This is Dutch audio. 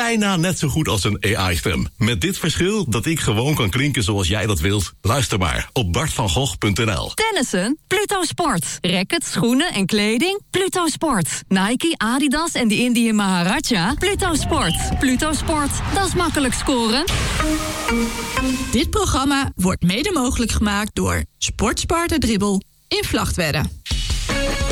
bijna net zo goed als een AI-stem. Met dit verschil dat ik gewoon kan klinken zoals jij dat wilt. Luister maar op bartvangogh.nl. Tennissen? Pluto Sport. Rackets, schoenen en kleding? Pluto Sport. Nike, Adidas en de Indië Maharaja? Pluto Sport. Pluto Sport. Dat is makkelijk scoren. Dit programma wordt mede mogelijk gemaakt door Sportsparta Dribbel in Vlachtwedde.